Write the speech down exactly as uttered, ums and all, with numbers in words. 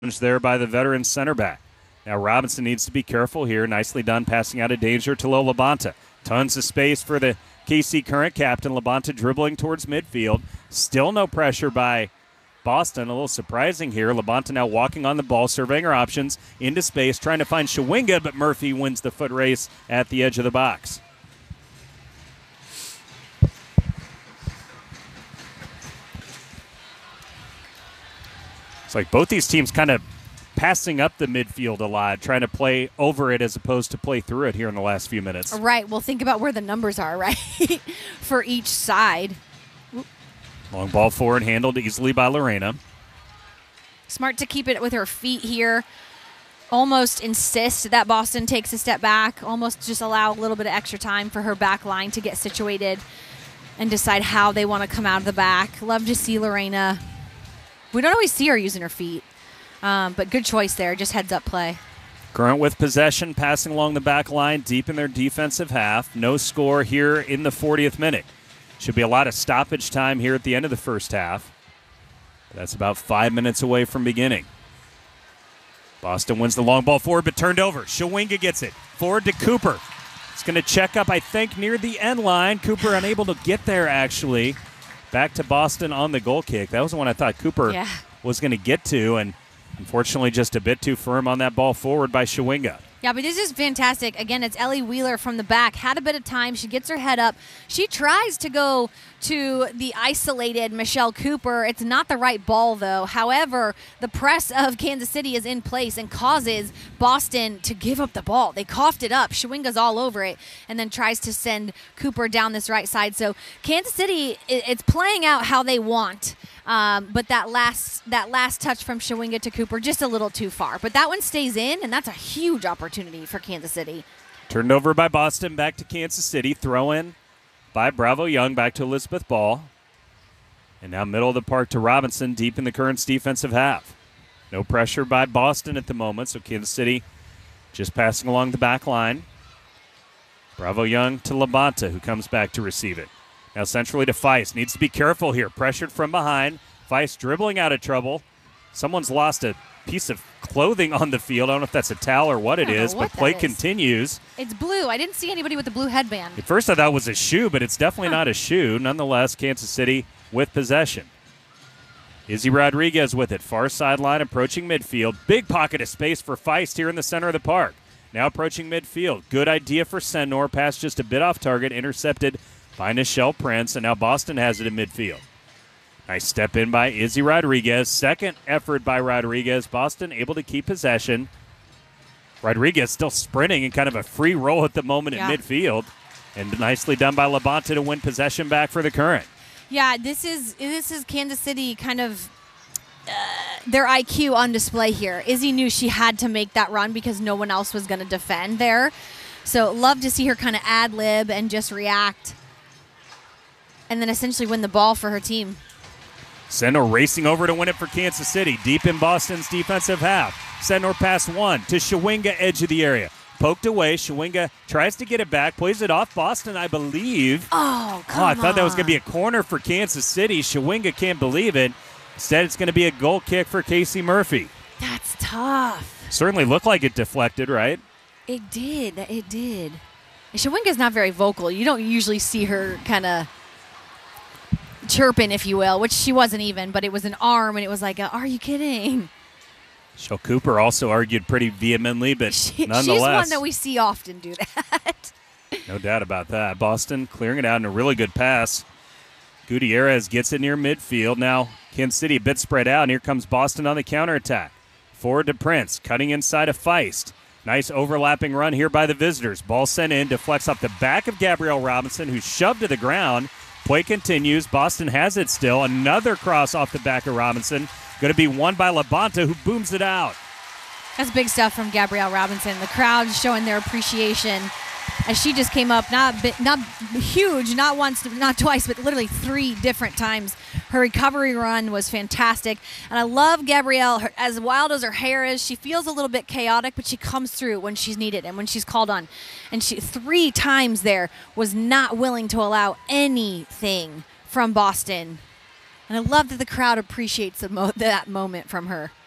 there by the veteran center back. Now Robinson needs to be careful here. Nicely done passing out of danger to Lo LaBonta. Tons of space for the K C current captain. LaBonta dribbling towards midfield. Still no pressure by Boston. A little surprising here. LaBonta now walking on the ball, surveying her options into space, trying to find Shawinga, but Murphy wins the foot race at the edge of the box. It's like both these teams kind of passing up the midfield a lot, trying to play over it as opposed to play through it here in the last few minutes. Right. Well, think about where the numbers are, right, for each side. Long ball forward, handled easily by Lorena. Smart to keep it with her feet here. Almost insist that Boston takes a step back. Almost just allow a little bit of extra time for her back line to get situated and decide how they want to come out of the back. Love to see Lorena. We don't always see her using her feet, um, but good choice there. Just heads up play. Current with possession, passing along the back line, deep in their defensive half. No score here in the fortieth minute. Should be a lot of stoppage time here at the end of the first half. That's about five minutes away from beginning. Boston wins the long ball forward, but turned over. Shawinga gets it. Forward to Cooper. It's going to check up, I think, near the end line. Cooper unable to get there, actually. Back to Boston on the goal kick. That was the one I thought Cooper yeah. was going to get to, and unfortunately just a bit too firm on that ball forward by Shawinga. Yeah, but this is fantastic. Again, it's Ellie Wheeler from the back. Had a bit of time. She gets her head up. She tries to go to the isolated Michelle Cooper. It's not the right ball, though. However, the press of Kansas City is in place and causes Boston to give up the ball. They coughed it up. Shawinga's all over it and then tries to send Cooper down this right side. So Kansas City, it's playing out how they want. Um, but that last that last touch from Shawinga to Cooper, just a little too far. But that one stays in, and that's a huge opportunity for Kansas City. Turned over by Boston, back to Kansas City. Throw in by Bravo Young, back to Elizabeth Ball. And now middle of the park to Robinson, deep in the Currents' defensive half. No pressure by Boston at the moment, so Kansas City just passing along the back line. Bravo Young to LaBonta, who comes back to receive it. Now centrally to Feist. Needs to be careful here. Pressured from behind. Feist dribbling out of trouble. Someone's lost a piece of clothing on the field. I don't know if that's a towel or what it is, what but play is. continues. It's blue. I didn't see anybody with the blue headband. At first I thought it was a shoe, but it's definitely huh. not a shoe. Nonetheless, Kansas City with possession. Izzy Rodriguez with it. Far sideline approaching midfield. Big pocket of space for Feist here in the center of the park. Now approaching midfield. Good idea for Senor. Pass just a bit off target. Intercepted by Nichelle Prince, and now Boston has it in midfield. Nice step in by Izzy Rodriguez. Second effort by Rodriguez. Boston able to keep possession. Rodriguez still sprinting in kind of a free roll at the moment yeah. in midfield. And nicely done by LaBonta to win possession back for the Current. Yeah, this is this is Kansas City kind of uh, their I Q on display here. Izzy knew she had to make that run because no one else was going to defend there. So love to see her kind of ad-lib and just react. And then essentially win the ball for her team. Senor racing over to win it for Kansas City. Deep in Boston's defensive half. Senor pass one to Shawinga, edge of the area. Poked away. Shawinga tries to get it back. Plays it off. Boston, I believe. Oh, come Oh, I thought on. that was going to be a corner for Kansas City. Shawinga can't believe it. Instead, it's going to be a goal kick for Casey Murphy. That's tough. Certainly looked like it deflected, right? It did. It did. Shawinga's not very vocal. You don't usually see her kind of chirping, if you will, which she wasn't even, but it was an arm, and it was like, a, are you kidding? Shell Cooper also argued pretty vehemently, but she, nonetheless. She's one that we see often do that. No doubt about that. Boston clearing it out in a really good pass. Gutierrez gets it near midfield. Now Kansas City a bit spread out, and here comes Boston on the counterattack. Forward to Prince, cutting inside of Feist. Nice overlapping run here by the visitors. Ball sent in, deflects off the back of Gabrielle Robinson, who's shoved to the ground. Play continues. Boston has it still. Another cross off the back of Robinson. Going to be won by LaBonta, who booms it out. That's big stuff from Gabrielle Robinson. The crowd showing their appreciation as she just came up, not bi- not huge, not once, not twice, but literally three different times. Her recovery run was fantastic. And I love Gabrielle. Her, as wild as her hair is, she feels a little bit chaotic, but she comes through when she's needed and when she's called on. And she three times there was not willing to allow anything from Boston. And I love that the crowd appreciates the mo- that moment from her.